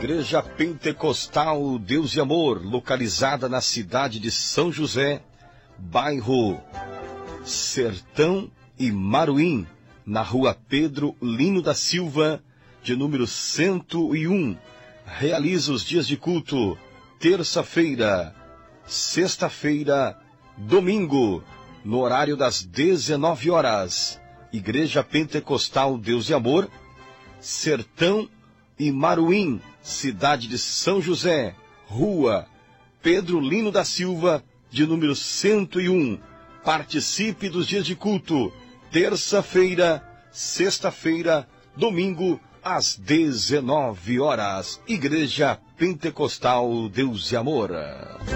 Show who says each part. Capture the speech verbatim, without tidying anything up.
Speaker 1: Igreja Pentecostal Deus e Amor, localizada na cidade de São José, bairro Sertão e Maruim, na rua Pedro Lino da Silva, de número cento e um. Realiza os dias de culto, terça-feira, sexta-feira, domingo, no horário das dezenove horas. Igreja Pentecostal Deus e Amor, Sertão e Maruim, cidade de São José, rua Pedro Lino da Silva, de número cento e um. Participe dos dias de culto, terça-feira, sexta-feira, domingo, às dezenove horas. Igreja Pentecostal Deus e Amor.